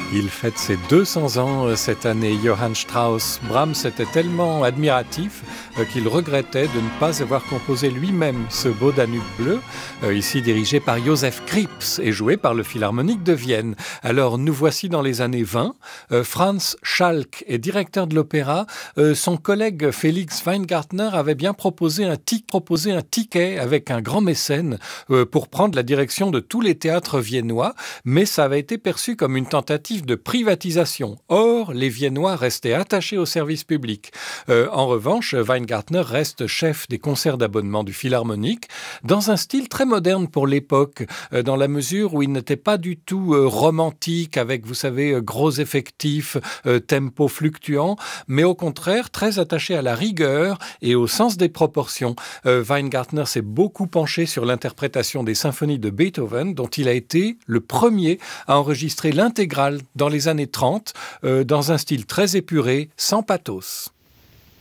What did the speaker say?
Il fête ses 200 ans cette année, Johann Strauss. Brahms était tellement admiratif qu'il regrettait de ne pas avoir composé lui-même ce beau Danube bleu, ici dirigé par Joseph Krips et joué par le Philharmonique de Vienne. Alors nous voici dans les années 20. Franz Schalk est directeur de l'opéra. Son collègue Félix Weingartner avait bien proposé un ticket avec un grand mécène pour prendre la direction de tous les théâtres viennois, mais ça avait été perçu comme une tentative de privatisation. Or, les Viennois restaient attachés au service public. En revanche, Weingartner reste chef des concerts d'abonnement du Philharmonique dans un style très moderne pour l'époque, dans la mesure où il n'était pas du tout romantique avec, vous savez, gros effectifs, tempo fluctuant, mais au contraire très attaché à la rigueur et au sens des proportions. Weingartner s'est beaucoup penché sur l'interprétation des symphonies de Beethoven, dont il a été le premier à enregistrer l'intégrale dans les années 30, dans un style très épuré, sans pathos.